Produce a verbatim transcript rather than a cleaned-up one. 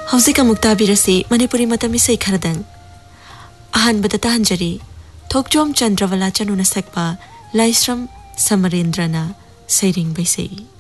हौजिक अमुक ताबिरसे मणिपुरी मतम इसै खरदंग अहानबदा ताहंजरी थोकजोम चंद्रवला चनुना सकपा लाइस्रम समरेंद्रना सैरिंग बैसै।